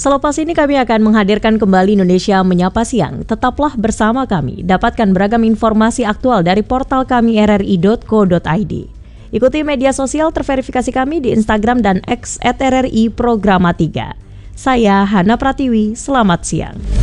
selepas ini kami akan menghadirkan kembali Indonesia Menyapa Siang. Tetaplah bersama kami, dapatkan beragam informasi aktual dari portal kami rri.co.id. Ikuti media sosial terverifikasi kami di Instagram dan X @RRI Programa 3. Saya Hana Pratiwi, selamat siang.